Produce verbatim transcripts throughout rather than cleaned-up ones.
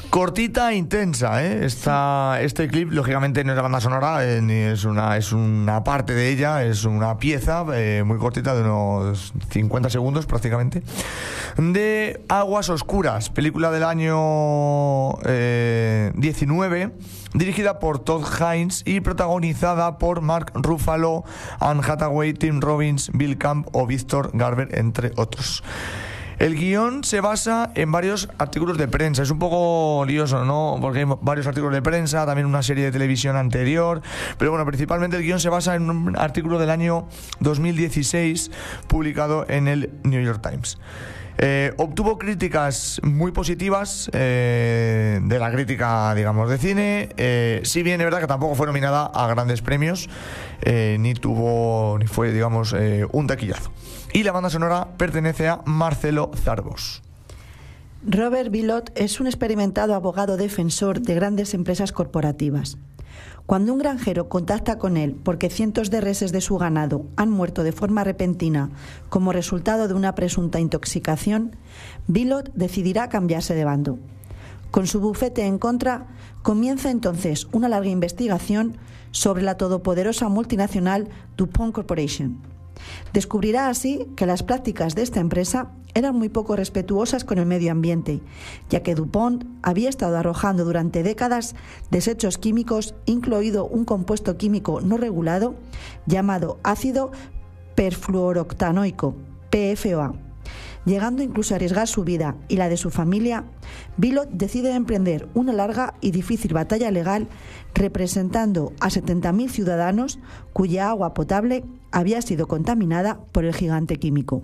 Cortita e intensa, ¿eh? Esta, este clip, lógicamente, no es la banda sonora, eh, ni es una, es una parte de ella, es una pieza eh, muy cortita, de unos cincuenta segundos prácticamente, de Aguas Oscuras, película del año eh, diecinueve, dirigida por Todd Haynes y protagonizada por Mark Ruffalo, Anne Hathaway, Tim Robbins, Bill Camp o Victor Garber, entre otros. El guión se basa en varios artículos de prensa. Es un poco lioso, ¿no? Porque hay varios artículos de prensa, también una serie de televisión anterior. Pero bueno, principalmente el guión se basa en un artículo del año dos mil dieciséis publicado en el New York Times. Eh, obtuvo críticas muy positivas eh, de la crítica, digamos, de cine. Eh, si bien es verdad que tampoco fue nominada a grandes premios, eh, ni tuvo, ni fue, digamos, eh, un taquillazo. Y la banda sonora pertenece a Marcelo Zarbos. Robert Bilott es un experimentado abogado defensor de grandes empresas corporativas. Cuando un granjero contacta con él porque cientos de reses de su ganado han muerto de forma repentina como resultado de una presunta intoxicación, Bilott decidirá cambiarse de bando. Con su bufete en contra, comienza entonces una larga investigación sobre la todopoderosa multinacional DuPont Corporation. Descubrirá así que las prácticas de esta empresa eran muy poco respetuosas con el medio ambiente, ya que DuPont había estado arrojando durante décadas desechos químicos, incluido un compuesto químico no regulado llamado ácido perfluoroctanoico, P F O A. Llegando incluso a arriesgar su vida y la de su familia, Bilott decide emprender una larga y difícil batalla legal representando a setenta mil ciudadanos cuya agua potable había sido contaminada por el gigante químico.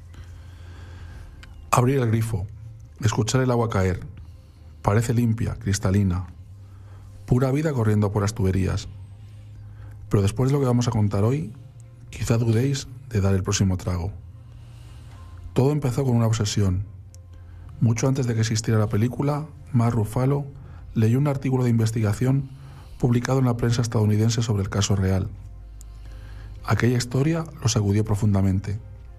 Abrir el grifo, escuchar el agua caer. Parece limpia, cristalina, pura vida corriendo por las tuberías. Pero después de lo que vamos a contar hoy, quizá dudéis de dar el próximo trago. Todo empezó con una obsesión. Mucho antes de que existiera la película, Mark Ruffalo leyó un artículo de investigación publicado en la prensa estadounidense sobre el caso real. Aquella historia lo sacudió profundamente.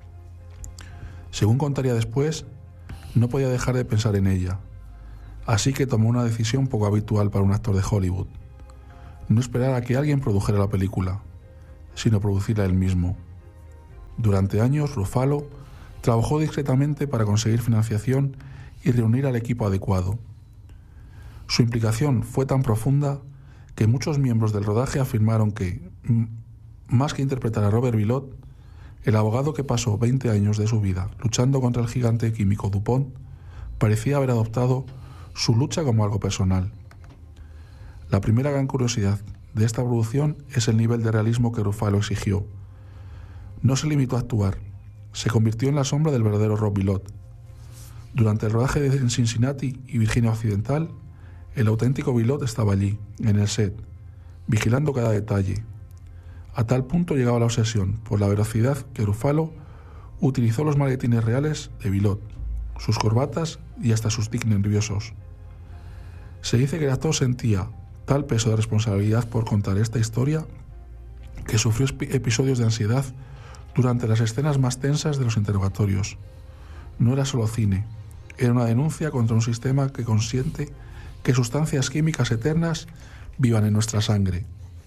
Según contaría después, no podía dejar de pensar en ella, así que tomó una decisión poco habitual para un actor de Hollywood: no esperar a que alguien produjera la película, sino producirla él mismo. Durante años, Ruffalo trabajó discretamente para conseguir financiación y reunir al equipo adecuado. Su implicación fue tan profunda que muchos miembros del rodaje afirmaron que, más que interpretar a Robert Bilott, el abogado que pasó veinte años de su vida luchando contra el gigante químico DuPont parecía haber adoptado su lucha como algo personal. La primera gran curiosidad de esta producción es el nivel de realismo que Ruffalo exigió. No se limitó a actuar, se convirtió en la sombra del verdadero Rob Bilott. Durante el rodaje de Cincinnati y Virginia Occidental, el auténtico Bilott estaba allí, en el set, vigilando cada detalle. A tal punto llegaba la obsesión por la velocidad que Ruffalo utilizó los maletines reales de Bilott, sus corbatas y hasta sus tics nerviosos. Se dice que el actor sentía tal peso de responsabilidad por contar esta historia que sufrió episodios de ansiedad durante las escenas más tensas de los interrogatorios. No era solo cine, era una denuncia contra un sistema que consiente que sustancias químicas eternas vivan en nuestra sangre.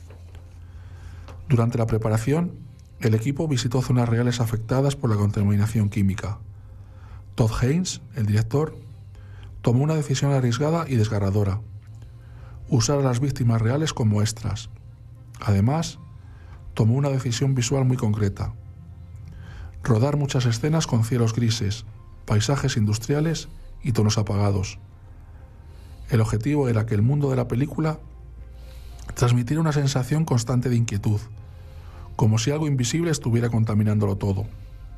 Durante la preparación, el equipo visitó zonas reales afectadas por la contaminación química. Todd Haynes, el director, tomó una decisión arriesgada y desgarradora: usar a las víctimas reales como extras. Además, tomó una decisión visual muy concreta: rodar muchas escenas con cielos grises, paisajes industriales y tonos apagados. El objetivo era que el mundo de la película transmitiera una sensación constante de inquietud, como si algo invisible estuviera contaminándolo todo.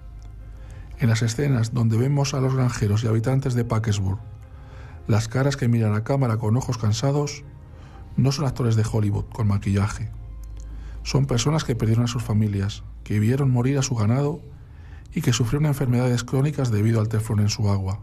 En las escenas donde vemos a los granjeros y habitantes de Parkersburg, las caras que miran a cámara con ojos cansados, no son actores de Hollywood con maquillaje. Son personas que perdieron a sus familias, que vieron morir a su ganado y que sufrieron enfermedades crónicas debido al teflón en su agua.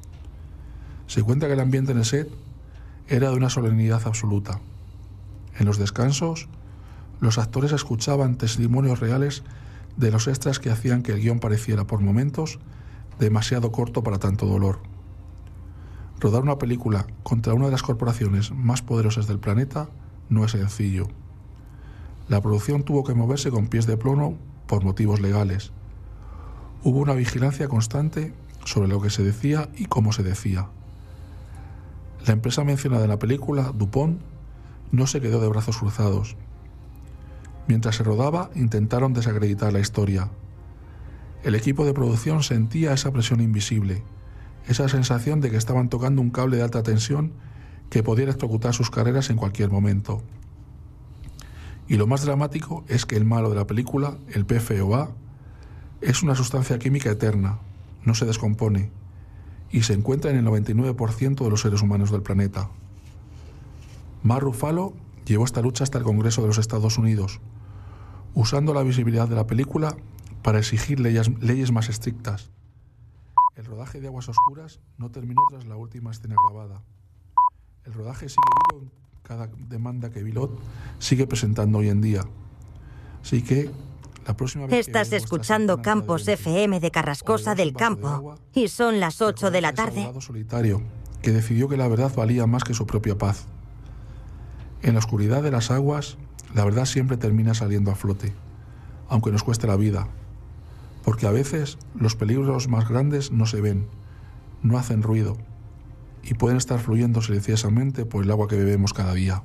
Se cuenta que el ambiente en el set era de una solemnidad absoluta. En los descansos, los actores escuchaban testimonios reales de los extras que hacían que el guión pareciera por momentos demasiado corto para tanto dolor. Rodar una película contra una de las corporaciones más poderosas del planeta no es sencillo. La producción tuvo que moverse con pies de plomo por motivos legales. Hubo una vigilancia constante sobre lo que se decía y cómo se decía. La empresa mencionada en la película, DuPont, no se quedó de brazos cruzados. Mientras se rodaba, intentaron desacreditar la historia. El equipo de producción sentía esa presión invisible, esa sensación de que estaban tocando un cable de alta tensión que podía electrocutar sus carreras en cualquier momento. Y lo más dramático es que el malo de la película, el P F O A, es una sustancia química eterna, no se descompone, y se encuentra en el noventa y nueve por ciento de los seres humanos del planeta. Mark Ruffalo llevó esta lucha hasta el Congreso de los Estados Unidos, usando la visibilidad de la película para exigir leyes, leyes más estrictas. El rodaje de Aguas Oscuras no terminó tras la última escena grabada. El rodaje sigue vivo en cada demanda que Vilot sigue presentando hoy en día. Así que la próxima vez Estás que escuchando Campos F M de Carrascosa del Campo y son las ocho de la tarde. Un abogado solitario que decidió que la verdad valía más que su propia paz. En la oscuridad de las aguas, la verdad siempre termina saliendo a flote, aunque nos cueste la vida, porque a veces los peligros más grandes no se ven, no hacen ruido y pueden estar fluyendo silenciosamente por el agua que bebemos cada día.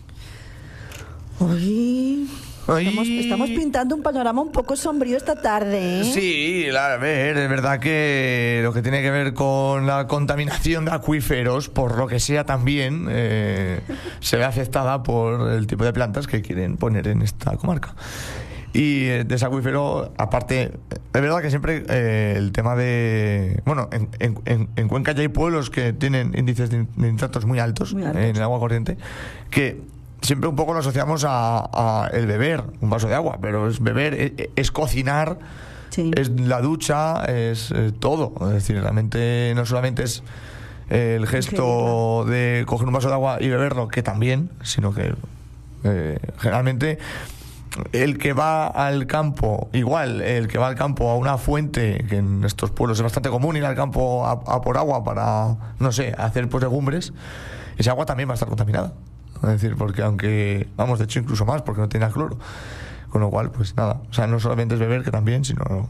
Uy, estamos, estamos pintando un panorama un poco sombrío esta tarde, ¿eh? Sí, a ver, es verdad que lo que tiene que ver con la contaminación de acuíferos, por lo que sea también, eh, se ve afectada por el tipo de plantas que quieren poner en esta comarca. Y eh, de ese acuífero, aparte, es verdad que siempre eh, el tema de... Bueno, en, en, en Cuenca ya hay pueblos que tienen índices de nitratos muy altos, muy altos. en el agua corriente, que siempre un poco lo asociamos a, a el beber un vaso de agua, pero es beber, es, es cocinar, Sí. es la ducha, es, es todo. Es decir, realmente no solamente es el gesto de coger un vaso de agua y beberlo, que también, sino que eh, generalmente el que va al campo, igual, el que va al campo a una fuente, que en estos pueblos es bastante común ir al campo a, a por agua para, no sé, hacer pues legumbres, esa agua también va a estar contaminada. Es decir, porque aunque, vamos, de hecho incluso más, porque no tiene cloro. Con lo cual, pues nada, o sea, no solamente es beber, que también, sino